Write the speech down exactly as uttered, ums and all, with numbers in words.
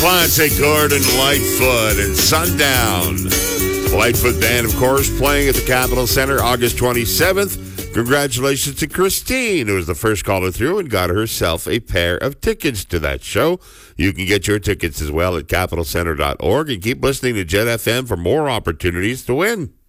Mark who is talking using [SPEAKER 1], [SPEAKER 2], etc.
[SPEAKER 1] classic Gordon Lightfoot and Sundown. Lightfoot Band, of course, playing at the Capitol Center August twenty-seventh. Congratulations to Christine, who was the first caller through and got herself a pair of tickets to that show. You can get your tickets as well at capitol center dot org and keep listening to Jet F M for more opportunities to win.